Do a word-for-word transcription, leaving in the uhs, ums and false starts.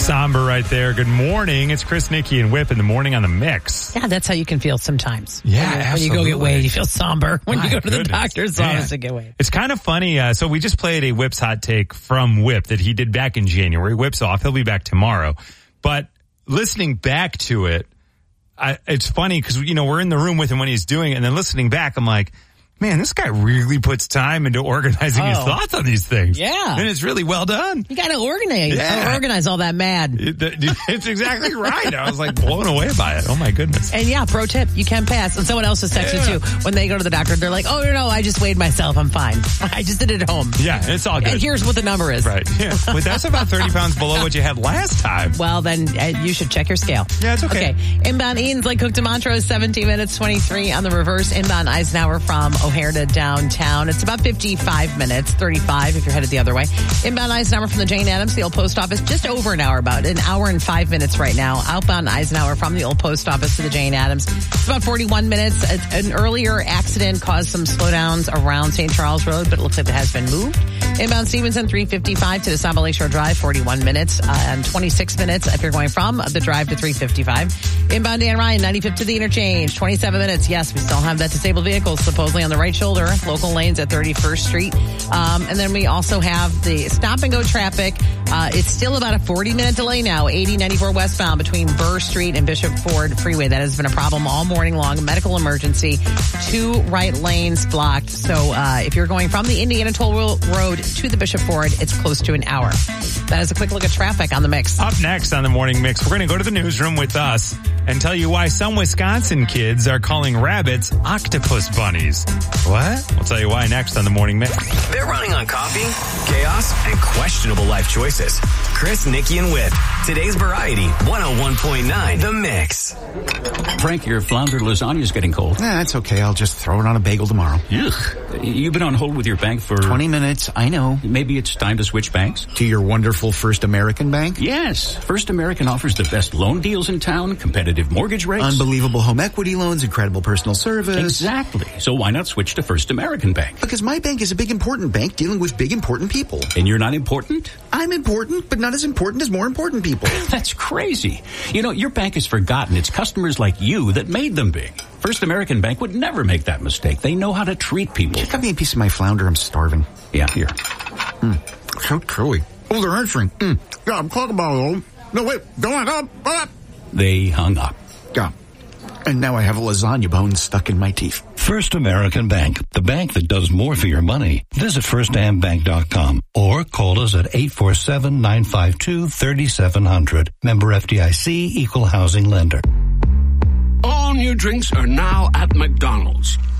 Somber right there. Good morning. It's Chris, Nikki, and Whip in the morning on the Mix. Yeah, that's how you can feel sometimes. Yeah, when, absolutely. When you go get weighed, you feel somber. When My you go to goodness. the doctor's Man. office to get weighed. It's kind of funny. Uh, so we just played a Whip's hot take from Whip that he did back in January. Whip's off. He'll be back tomorrow. But listening back to it, I, it's funny because, you know, we're in the room with him when he's doing it. And then listening back, I'm like, man, this guy really puts time into organizing oh. his thoughts on these things. Yeah. And it's really well done. You got to organize, Yeah. organize all that mad. It, it's exactly right. I was like blown away by it. Oh my goodness. And yeah, pro tip, you can pass. And someone else is texting Yeah. too. When they go to the doctor, they're like, oh, no, no, I just weighed myself. I'm fine. I just did it at home. Yeah, it's all good. And here's what the number is. Right. Yeah. But that's about thirty pounds below what you had last time. Well, then uh, you should check your scale. Yeah, it's okay. Okay. Inbound Eaton's Lake Cook to Montrose, seventeen minutes, twenty-three on the reverse. Inbound Eisenhower from O'Hare to downtown. It's about fifty-five minutes, thirty-five if you're headed the other way. Inbound Eisenhower from the Jane Addams, the old post office, just over an hour, about an hour and five minutes right now. Outbound Eisenhower from the old post office to the Jane Addams. It's about forty-one minutes. An earlier accident caused some slowdowns around Saint Charles Road, but it looks like it has been moved. Inbound Stevenson, three fifty-five to the Samba Lakeshore Drive, forty-one minutes, uh, and twenty-six minutes if you're going from the drive to three fifty-five. Inbound Dan Ryan, ninety-fifth to the interchange, twenty-seven minutes. Yes, we still have that disabled vehicle supposedly on the right shoulder. Local lanes at thirty-first Street. Um, and then we also have the stop and go traffic. Uh, it's still about a forty minute delay now, eighty ninety-four westbound between Burr Street and Bishop Ford Freeway. That has been a problem all morning long. Medical emergency. Two right lanes blocked. So uh, if you're going from the Indiana Toll Road to the Bishop Ford, it's close to an hour. That is a quick look at traffic on the Mix. Up next on the Morning Mix, we're going to go to the newsroom with us and tell you why some Wisconsin kids are calling rabbits octopus bunnies. What? We'll tell you why next on the Morning Mix. They're running on coffee, chaos, and questionable life choices. Chris, Nikki, and Whip. Today's Variety, one oh one point nine The Mix. Frank, your flounder lasagna is getting cold. Nah, that's okay. I'll just throw it on a bagel tomorrow. Ugh. You've been on hold with your bank for... twenty minutes, I know. Maybe it's time to switch banks? To your wonderful First American Bank? Yes. First American offers the best loan deals in town, competitive mortgage rates. Unbelievable home equity loans, incredible personal service. Exactly. So why not switch to First American Bank? Because my bank is a big important bank dealing with big important people. And you're not important? I'm important, but not as important as more important people. That's crazy. You know, your bank has forgotten it's customers like you that made them big. First American Bank would never make that mistake. They know how to treat people. Cut me a piece of my flounder. I'm starving. Yeah, here. Mm, so chewy. Oh, they're answering. Mm. Yeah, I'm talking about it. No, wait. Go on. Up, up. They hung up. Yeah. And now I have a lasagna bone stuck in my teeth. First American Bank, the bank that does more for your money. Visit first am bank dot com or call us at eight four seven, nine five two, three seven zero zero. Member F D I C, Equal Housing Lender. All new drinks are now at McDonald's.